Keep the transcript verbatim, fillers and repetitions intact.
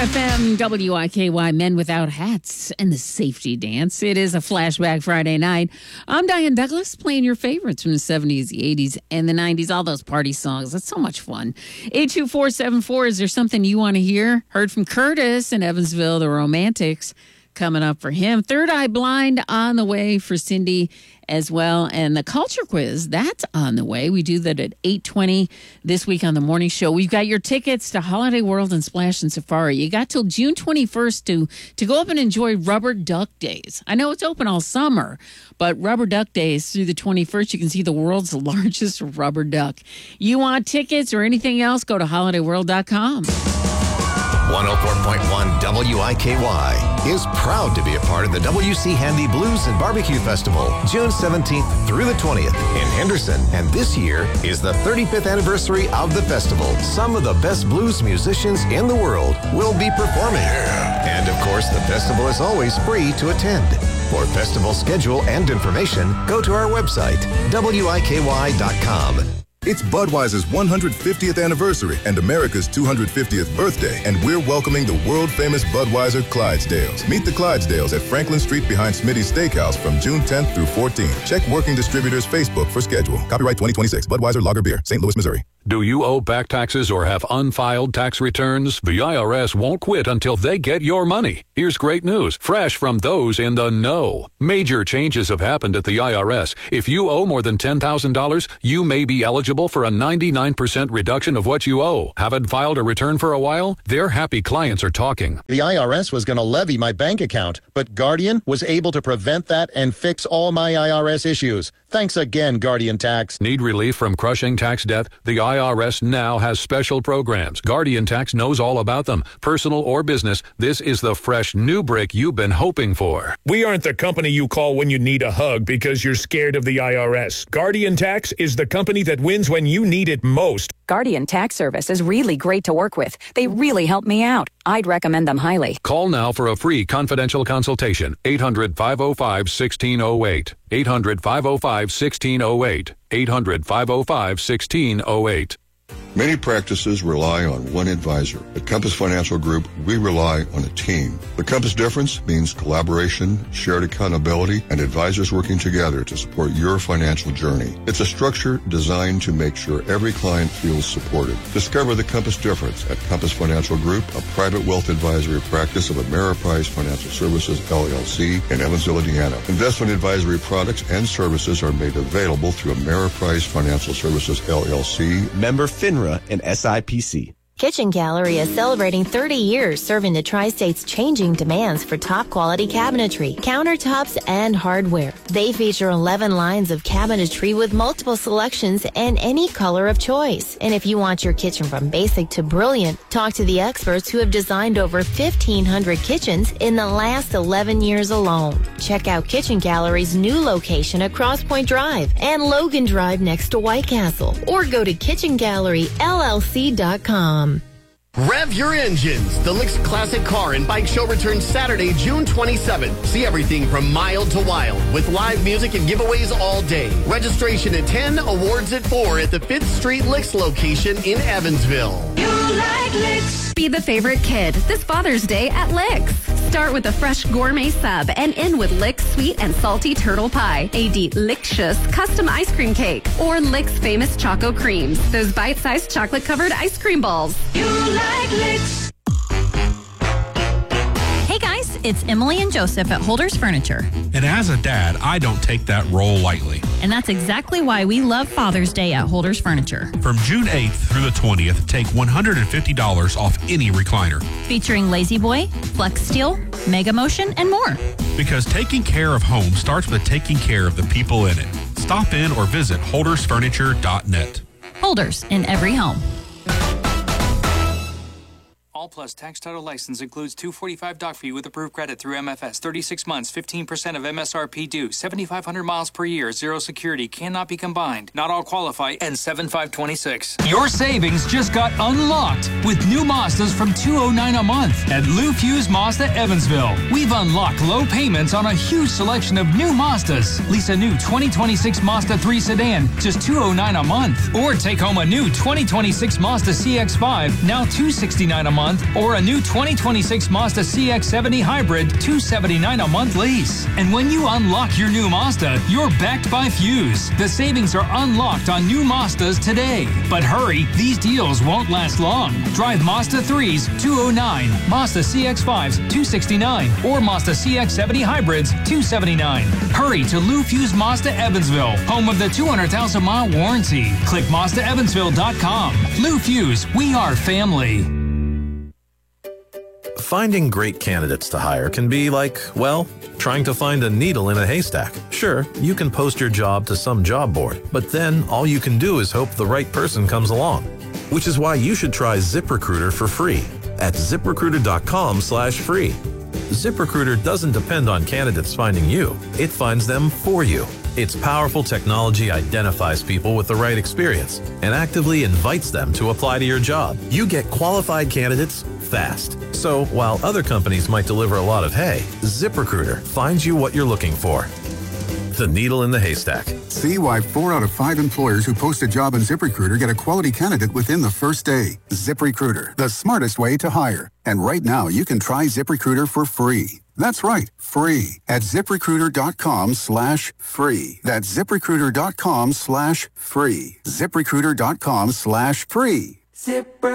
F M, W I K Y, Men Without Hats and the Safety Dance. It is a Flashback Friday night. I'm Diane Douglas, playing your favorites from the seventies, the eighties, and the nineties, all those party songs. That's so much fun. eight two four seven four, is there something you want to hear? Heard from Curtis in Evansville, the Romantics, coming up for him. Third Eye Blind on the way for Cindy as well. And the Culture Quiz, that's on the way. We do that at eight twenty this week on the morning show. We've got your tickets to Holiday World and Splash and Safari. You got till June twenty-first to, to go up and enjoy Rubber Duck Days. I know it's open all summer, but Rubber Duck Days through the twenty-first, you can see the world's largest rubber duck. You want tickets or anything else, go to holiday world dot com. one oh four point one W I K Y is proud to be a part of the W C Handy Blues and Barbecue Festival, June seventeenth through the twentieth in Henderson. And this year is the thirty-fifth anniversary of the festival. Some of the best blues musicians in the world will be performing. And of course, the festival is always free to attend. For festival schedule and information, go to our website, W I K Y dot com. It's Budweiser's one hundred fiftieth anniversary and America's two hundred fiftieth birthday, and we're welcoming the world-famous Budweiser Clydesdales. Meet the Clydesdales at Franklin Street behind Smitty's Steakhouse from June tenth through fourteenth. Check Working Distributors Facebook for schedule. Copyright twenty twenty-six, Budweiser Lager Beer, Saint Louis, Missouri. Do you owe back taxes or have unfiled tax returns? The I R S won't quit until they get your money. Here's great news, fresh from those in the know. Major changes have happened at the I R S. If you owe more than ten thousand dollars, you may be eligible for a ninety-nine percent reduction of what you owe. Haven't filed a return for a while? Their happy clients are talking. The I R S was going to levy my bank account, but Guardian was able to prevent that and fix all my I R S issues. Thanks again, Guardian Tax. Need relief from crushing tax debt? The I R S now has special programs. Guardian Tax knows all about them. Personal or business, this is the fresh new break you've been hoping for. We aren't the company you call when you need a hug because you're scared of the I R S. Guardian Tax is the company that wins when you need it most. Guardian Tax Service is really great to work with. They really help me out. I'd recommend them highly. Call now for a free confidential consultation. eight hundred, five oh five, one six oh eight. eight hundred, five oh five, one six oh eight. eight hundred, five oh five, one six oh eight. Many practices rely on one advisor. At Compass Financial Group, we rely on a team. The Compass difference means collaboration, shared accountability, and advisors working together to support your financial journey. It's a structure designed to make sure every client feels supported. Discover the Compass difference at Compass Financial Group, a private wealth advisory practice of Ameriprise Financial Services, L L C, in Evansville, Indiana. Investment advisory products and services are made available through Ameriprise Financial Services, L L C, member FINRA, and S I P C. Kitchen Gallery is celebrating thirty years serving the Tri-State's changing demands for top quality cabinetry, countertops, and hardware. They feature eleven lines of cabinetry with multiple selections and any color of choice. And if you want your kitchen from basic to brilliant, talk to the experts who have designed over fifteen hundred kitchens in the last eleven years alone. Check out Kitchen Gallery's new location at Cross Point Drive and Logan Drive next to White Castle, or go to kitchen gallery L L C dot com. Rev your engines. The Licks Classic Car and Bike Show returns Saturday, June twenty-seventh. See everything from mild to wild with live music and giveaways all day. Registration at ten, awards at four at the fifth Street Licks location in Evansville. You like Licks. Be the favorite kid this Father's Day at Licks. Start with a fresh gourmet sub and end with Licks sweet and salty turtle pie, a delicious custom ice cream cake, or Licks famous Choco Creams, those bite-sized chocolate-covered ice cream balls. You like Licks. Hey guys, it's Emily and Joseph at Holders Furniture. And as a dad, I don't take that role lightly. And that's exactly why we love Father's Day at Holders Furniture. From June eighth through the twentieth, take one hundred fifty dollars off any recliner. Featuring Lazy Boy, Flex Steel, Mega Motion, and more. Because taking care of home starts with taking care of the people in it. Stop in or visit holders furniture dot net. Holders in every home. All Plus tax title license includes two forty-five doc fee with approved credit through M F S. thirty-six months, fifteen percent of M S R P due. seventy-five hundred miles per year. Zero security. Cannot be combined. Not all qualify. And seven five twenty-six. Your savings just got unlocked with new Mazdas from two oh nine a month at Lou Fuse Mazda Evansville. We've unlocked low payments on a huge selection of new Mazdas. Lease a new twenty twenty-six Mazda three sedan, just two oh nine a month. Or take home a new twenty twenty-six Mazda C X five, now two sixty-nine a month. month, or a new twenty twenty-six Mazda C X seventy Hybrid, two hundred seventy-nine dollars a month lease. And when you unlock your new Mazda, you're backed by Fuse. The savings are unlocked on new Mazdas today. But hurry, these deals won't last long. Drive Mazda threes, two oh nine, Mazda C X fives, two hundred sixty-nine dollars, or Mazda C X seventy Hybrids, two hundred seventy-nine dollars. Hurry to Lou Fuse Mazda Evansville, home of the two hundred thousand mile warranty. Click Mazda Evansville dot com. Lou Fuse, we are family. Finding great candidates to hire can be like, well, trying to find a needle in a haystack. Sure, you can post your job to some job board, but then all you can do is hope the right person comes along. Which is why you should try ZipRecruiter for free at ZipRecruiter dot com slash free. ZipRecruiter doesn't depend on candidates finding you. It finds them for you. Its powerful technology identifies people with the right experience and actively invites them to apply to your job. You get qualified candidates fast. So while other companies might deliver a lot of hay, ZipRecruiter finds you what you're looking for. The needle in the haystack. See why four out of five employers who post a job on ZipRecruiter get a quality candidate within the first day. ZipRecruiter, the smartest way to hire. And right now, you can try ZipRecruiter for free. That's right, free at ZipRecruiter dot com slash free. That's ZipRecruiter dot com slash free. ZipRecruiter dot com slash free. Zipper.